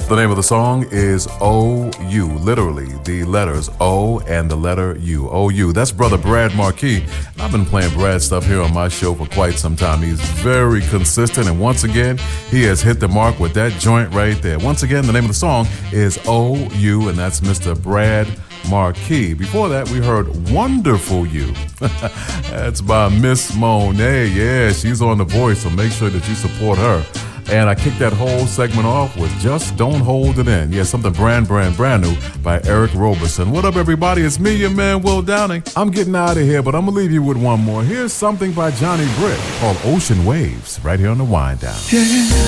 The name of the song is O-U, literally the letters O and the letter U. O-U. That's brother Brad Marquis. I've been playing Brad stuff here on my show for quite some time. He's very consistent, and once again, he has hit the mark with that joint right there. Once again, the name of the song is O-U, and that's Mr. Brad Marquis. Before that, we heard Wonderful You. That's by Miss Monet. Yeah, she's on The Voice, so make sure that you support her. And I kicked that whole segment off with Just Don't Hold It In. Yeah, something brand new by Eric Roberson. What up, everybody? It's me, your man, Will Downing. I'm getting out of here, but I'm going to leave you with one more. Here's something by Johnny Britt called Ocean Waves right here on the Wind Down. Yeah.